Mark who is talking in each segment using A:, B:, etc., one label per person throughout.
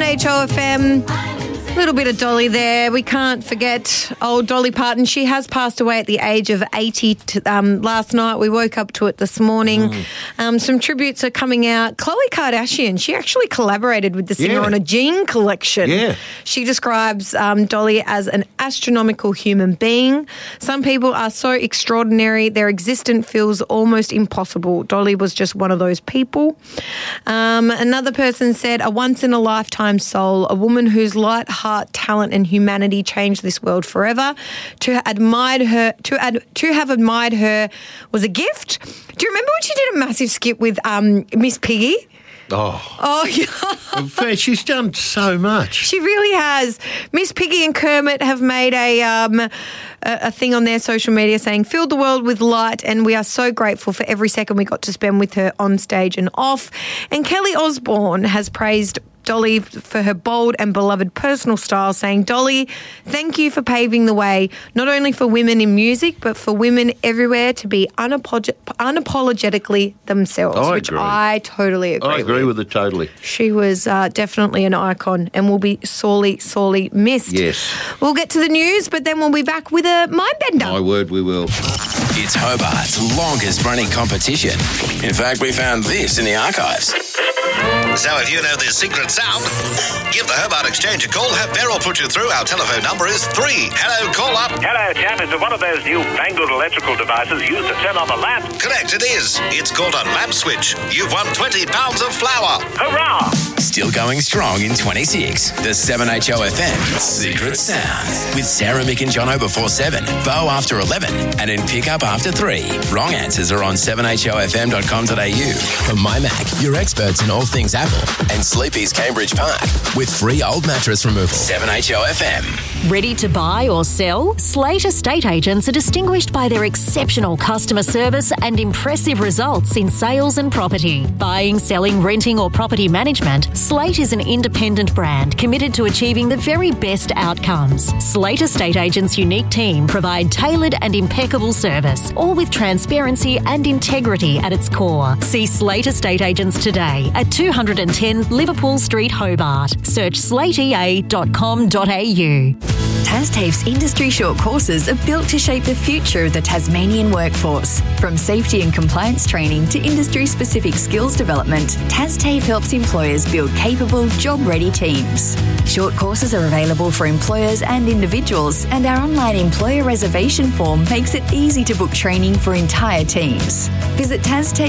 A: 7HOFM. A little bit of Dolly there. We can't forget old Dolly Parton. She has passed away at the age of 80 last night. We woke up to it this morning. Some tributes are coming out. Khloe Kardashian, she actually collaborated with the singer on a jean collection.
B: Yeah.
A: She describes Dolly as an astronomical human being. Some people are so extraordinary, their existence feels almost impossible. Dolly was just one of those people. Another person said, a once-in-a-lifetime soul, a woman whose light heart, talent and humanity changed this world forever. To have admired her was a gift. Do you remember when she did a massive skit with Miss Piggy? Oh, yeah.
B: In fact, she's done so much.
A: She really has. Miss Piggy and Kermit have made a thing on their social media saying, filled the world with light, and we are so grateful for every second we got to spend with her on stage and off. And Kelly Osbourne has praised Dolly for her bold and beloved personal style, saying, Dolly, thank you for paving the way, not only for women in music, but for women everywhere to be unapologetically themselves, I totally agree with.
B: I agree with it totally.
A: She was definitely an icon and will be sorely, sorely missed.
B: Yes.
A: We'll get to the news, but then we'll be back with a mind bender.
B: My word, we will.
C: It's Hobart's longest running competition. In fact, we found this in the archives.
D: So if you know this secret sound, give the Hobart Exchange a call, have Beryl put you through. Our telephone number is 3. Hello, call up.
E: Hello, chap. Is it one of those new fangled electrical devices used to turn on the lamp?
D: Correct, it is. It's called a lamp switch. You've won 20 pounds of flour.
E: Hurrah!
C: Still going strong in 26. The 7HOFM Secret Sound. With Sarah, Mick and Jono before 7, Bo after 11, and in Pickup after 3. Wrong answers are on 7HOFM.com.au. From MyMac, your experts in all things Apple, and Sleepy's Cambridge Park, with free old mattress removal. 7HOFM.
F: Ready to buy or sell? Slate Estate Agents are distinguished by their exceptional customer service and impressive results in sales and property. Buying, selling, renting or property management, Slate is an independent brand committed to achieving the very best outcomes. Slate Estate Agents' unique team provide tailored and impeccable service, all with transparency and integrity at its core. See Slate Estate Agents today at 210 Liverpool Street, Hobart. Search slateea.com.au.
G: TasTAFE's industry short courses are built to shape the future of the Tasmanian workforce. From safety and compliance training to industry-specific skills development, TasTAFE helps employers build capable, job-ready teams. Short courses are available for employers and individuals, and our online employer reservation form makes it easy to book training for entire teams. Visit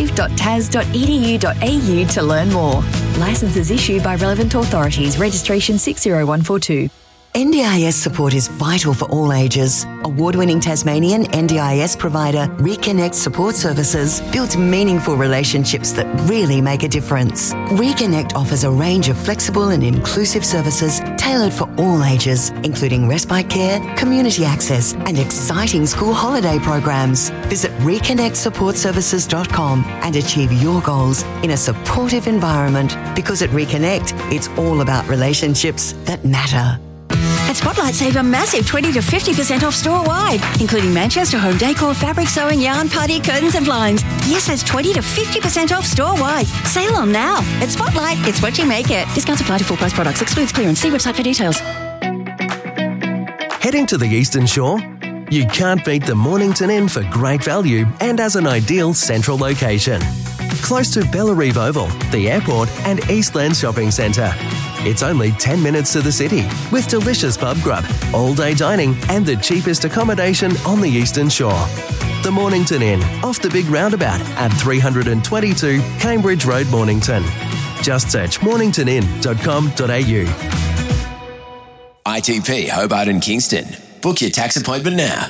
G: tastafe.tas.edu.au to learn more. Licenses issued by relevant authorities. Registration 60142.
H: NDIS support is vital for all ages. Award-winning Tasmanian NDIS provider Reconnect Support Services builds meaningful relationships that really make a difference. Reconnect offers a range of flexible and inclusive services tailored for all ages, including respite care, community access, and exciting school holiday programs. Visit reconnectsupportservices.com and achieve your goals in a supportive environment, because at Reconnect, it's all about relationships that matter.
I: At Spotlight, save a massive 20 to 50% off store-wide, including Manchester home decor, fabric sewing, yarn, party, curtains and blinds. Yes, that's 20 to 50% off store-wide. Sale on now. At Spotlight, it's what you make it. Discounts apply to full-price products. Excludes clearance. See website for details.
J: Heading to the Eastern Shore? You can't beat the Mornington Inn for great value and as an ideal central location. Close to Bellareve Oval, the airport and Eastland Shopping Centre. It's only 10 minutes to the city, with delicious pub grub, all-day dining and the cheapest accommodation on the Eastern Shore. The Mornington Inn, off the big roundabout at 322 Cambridge Road, Mornington. Just search morningtonin.com.au.
C: ITP Hobart and Kingston. Book your tax appointment now.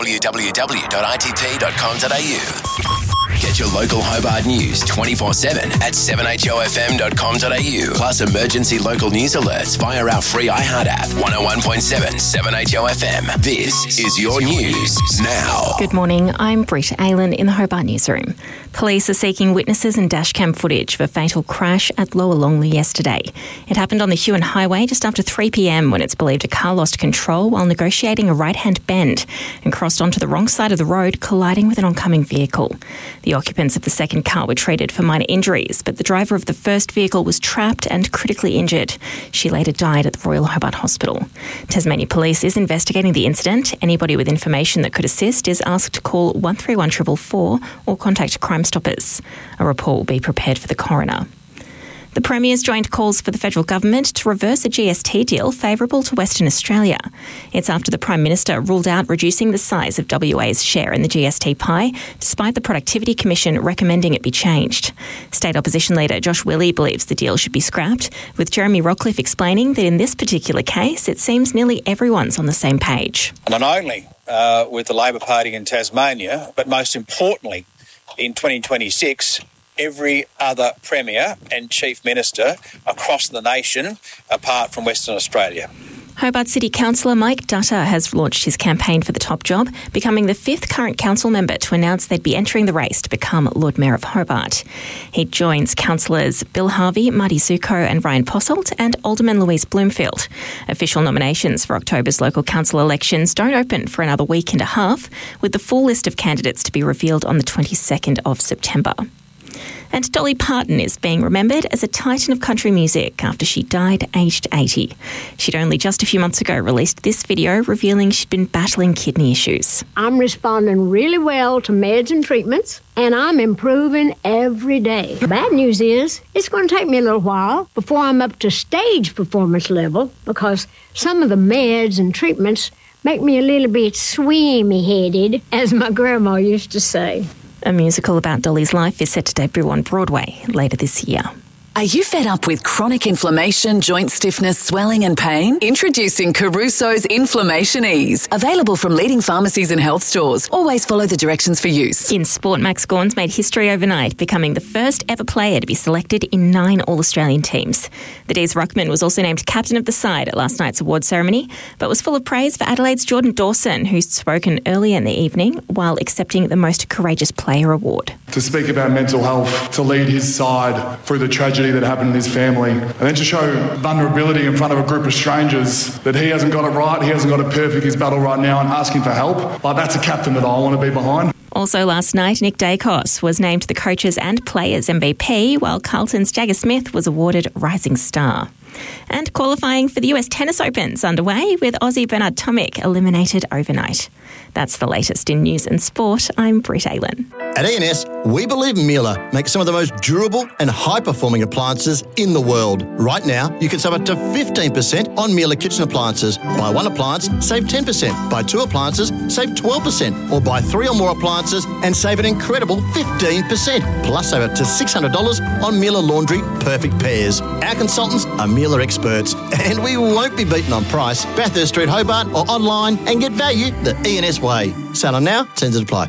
C: www.itp.com.au. Get your local Hobart news 24/7 at 7HOFM.com.au. Plus emergency local news alerts via our free iHeart app. 101.7 7HOFM. This is your news now.
K: Good morning. I'm Britt Aylan in the Hobart newsroom. Police are seeking witnesses and dashcam footage of a fatal crash at Lower Longley yesterday. It happened on the Huon Highway just after 3 p.m. when it's believed a car lost control while negotiating a right-hand bend and crossed onto the wrong side of the road, colliding with an oncoming vehicle. The occupants of the second car were treated for minor injuries, but the driver of the first vehicle was trapped and critically injured. She later died at the Royal Hobart Hospital. Tasmania Police is investigating the incident. Anybody with information that could assist is asked to call 131 444 or contact Crime Stoppers. A report will be prepared for the coroner. The Premier's joined calls for the federal government to reverse a GST deal favourable to Western Australia. It's after the Prime Minister ruled out reducing the size of WA's share in the GST pie, despite the Productivity Commission recommending it be changed. State Opposition Leader Josh Willey believes the deal should be scrapped, with Jeremy Rockcliffe explaining that in this particular case, it seems nearly everyone's on the same page.
L: Not only with the Labor Party in Tasmania, but most importantly, in 2026, every other Premier and Chief Minister across the nation, apart from Western Australia.
K: Hobart City Councillor Mike Dutta has launched his campaign for the top job, becoming the 5th current council member to announce they'd be entering the race to become Lord Mayor of Hobart. He joins councillors Bill Harvey, Marty Zuko and Ryan Posselt and Alderman Louise Bloomfield. Official nominations for October's local council elections don't open for another week and a half, with the full list of candidates to be revealed on the 22nd of September. And Dolly Parton is being remembered as a titan of country music after she died aged 80. She'd only just a few months ago released this video revealing she'd been battling kidney issues.
M: I'm responding really well to meds and treatments, and I'm improving every day. The bad news is it's going to take me a little while before I'm up to stage performance level, because some of the meds and treatments make me a little bit swimmy-headed, as my grandma used to say.
K: A musical about Dolly's life is set to debut on Broadway later this year.
N: Are you fed up with chronic inflammation, joint stiffness, swelling and pain? Introducing Caruso's Inflammation Ease. Available from leading pharmacies and health stores. Always follow the directions for use.
K: In sport, Max Gawn's made history overnight, becoming the first ever player to be selected in 9 All-Australian teams. The D's ruckman was also named captain of the side at last night's award ceremony, but was full of praise for Adelaide's Jordan Dawson, who's spoken earlier in the evening while accepting the Most Courageous Player award.
O: To speak about mental health, to lead his side through the tragedy that happened in his family, and then to show vulnerability in front of a group of strangers that he hasn't got it right, he hasn't got it perfect, his battle right now, and asking for help. Like, that's a captain that I want to be behind.
K: Also last night, Nick Dacos was named the coaches and players MVP, while Carlton's Jagger Smith was awarded Rising Star. And qualifying for the US Tennis Open's underway, with Aussie Bernard Tomic eliminated overnight. That's the latest in news and sport. I'm Britt Aylen.
P: At E&S, we believe Miele makes some of the most durable and high-performing appliances in the world. Right now, you can save up to 15% on Miele kitchen appliances. Buy 1 appliance, save 10%. Buy 2 appliances, save 12%. Or buy 3 or more appliances and save an incredible 15%. Plus, save up to $600 on Miele Laundry Perfect Pairs. Our consultants are Miele experts, and we won't be beaten on price. Bathurst Street, Hobart, or online and get value the E&S way. Sound on now, terms apply.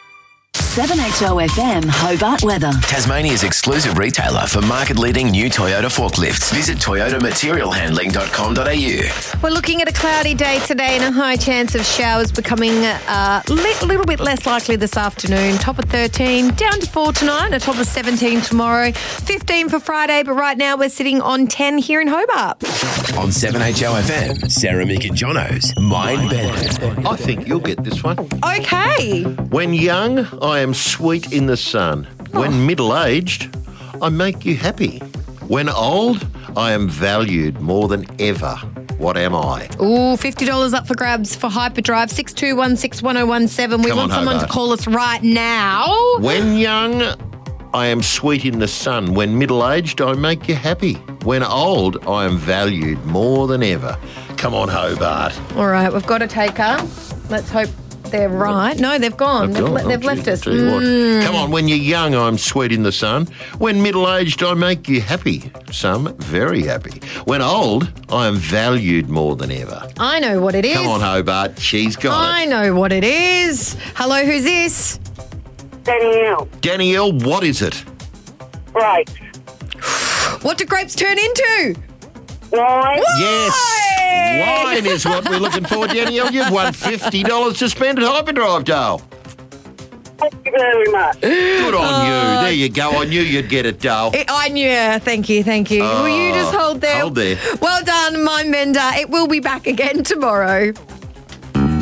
N: 7HOFM Hobart weather.
C: Tasmania's exclusive retailer for market-leading new Toyota forklifts. Visit toyotamaterialhandling.com.au.
A: We're looking at a cloudy day today and a high chance of showers becoming a little bit less likely this afternoon. Top of 13, down to 4 tonight, a top of 17 tomorrow, 15 for Friday, but right now we're sitting on 10 here in Hobart.
C: On 7HOFM, Sarah, Mick and Jono's Mind Bender.
B: I think you'll get this one.
A: Okay.
B: When young, I am sweet in the sun. When middle-aged, I make you happy. When old, I am valued more than ever. What am I?
A: Ooh, $50 up for grabs for Hyperdrive, 62161017. We want someone to call us right now.
B: When young, I am sweet in the sun. When middle-aged, I make you happy. When old, I am valued more than ever. Come on, Hobart.
A: All right, we've got a taker. Let's hope they're right. No, they've gone. They've left us.
B: Come on, when you're young, I'm sweet in the sun. When middle-aged, I make you happy. Some very happy. When old, I am valued more than ever.
A: I know what it is.
B: Come on, Hobart. She's got it.
A: I know what it is. Hello, who's this?
Q: Danielle.
B: Danielle, what is it?
Q: Grapes.
A: What do grapes turn into?
Q: Wine.
B: Yes. Wine is what we're looking for, Danielle. You've won $50 to spend at Hyperdrive, Dale.
Q: Thank you very much.
B: Good on you. There you go. I knew you'd get it, Dale.
A: I knew. Thank you. Will you just hold there?
B: Hold there.
A: Well done, Mind Bender. It will be back again tomorrow.